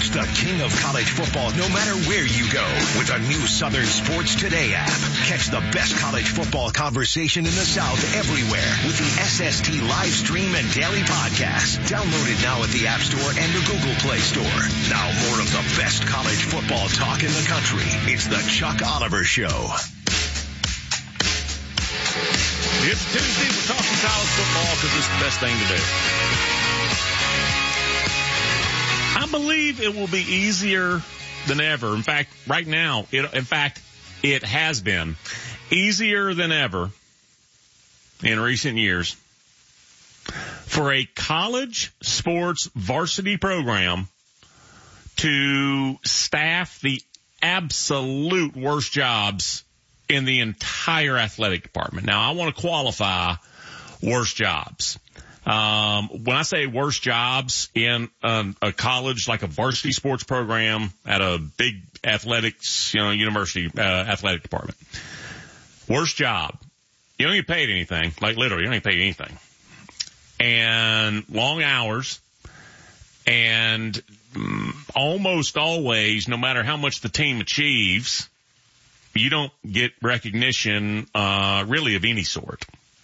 Here's the king of college football no matter where you go with a new Southern Sports Today app. Catch the best college football conversation in the South everywhere with the SST live stream and daily podcast. Download it now at the App Store and the Google Play Store. Now more of the best college football talk in the country. It's the Chuck Oliver Show. It's Tuesday. We're talking college football because it's the best thing to do. I believe it will be easier than ever. In fact, right now, it has been easier than ever in recent years for a college sports varsity program to staff the absolute worst jobs in the entire athletic department. Now, I want to qualify worst jobs. When I say worst jobs in a college, like a varsity sports program at a big athletics, university athletic department, worst job. You don't get paid anything, like literally, you don't get paid anything. And long hours, and almost always, no matter how much the team achieves, you don't get recognition really of any sort.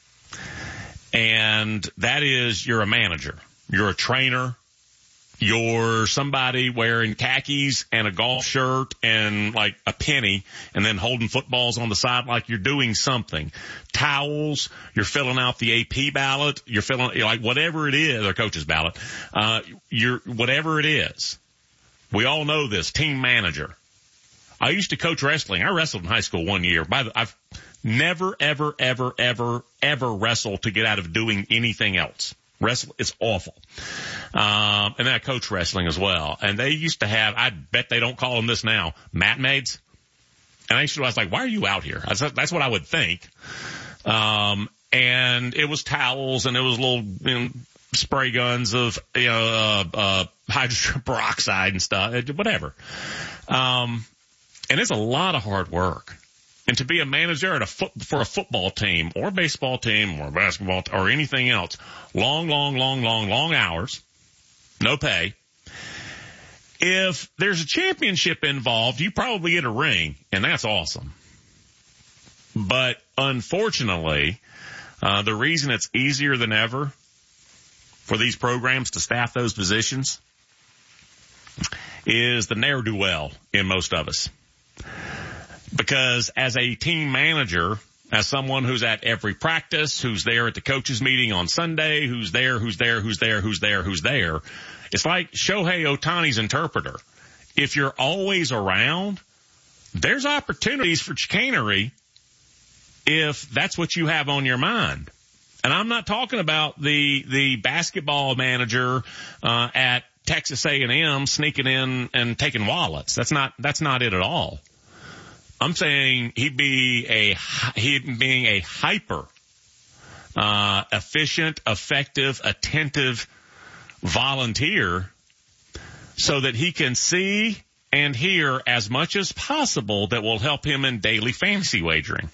And that is, you're a manager, you're a trainer, you're somebody wearing khakis and a golf shirt and like a penny and then holding footballs on the side like you're doing something. Towels, you're filling out the AP ballot, you're filling, like whatever it is, or coach's ballot, whatever it is. We all know this, team manager. I used to coach wrestling. I wrestled in high school 1 year. I've never, ever, ever, ever, ever wrestled to get out of doing anything else. Wrestle, it's awful. And then I coach wrestling as well. And they used to have, I bet they don't call them this now, mat maids. And I was like, why are you out here? That's what I would think. And it was towels and it was little, spray guns of, hydrogen peroxide and stuff, whatever. And it's a lot of hard work. And to be a manager for a football team or a baseball team or a basketball or anything else, long hours, no pay. If there's a championship involved, you probably get a ring, and that's awesome. But unfortunately, the reason it's easier than ever for these programs to staff those positions is the ne'er-do-well in most of us. Because as a team manager, as someone who's at every practice, who's there at the coaches meeting on Sunday, who's there, it's like Shohei Ohtani's interpreter. If you're always around, there's opportunities for chicanery if that's what you have on your mind. And I'm not talking about the basketball manager at Texas A&M sneaking in and taking wallets. That's not it at all. I'm saying he'd being a hyper, efficient, effective, attentive volunteer so that he can see and hear as much as possible that will help him in daily fantasy wagering.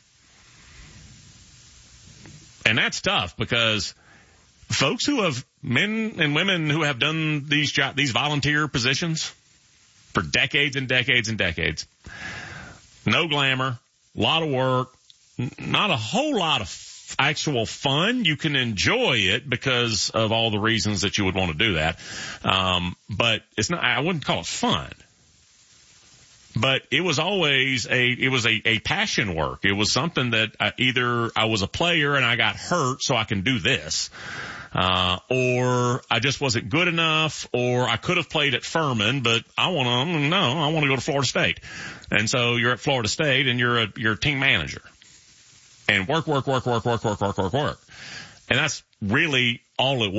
And that's tough because folks who have, men and women who have done these volunteer positions for decades and decades and decades, no glamour, a lot of work, not a whole lot of actual fun. You can enjoy it because of all the reasons that you would want to do that. But it's not, I wouldn't call it fun. But it was always a passion work. It was something that either I was a player and I got hurt so I can do this. Or I just wasn't good enough, or I could have played at Furman, but I want to go to Florida State. And so you're at Florida State and you're a team manager. And work. And that's really all it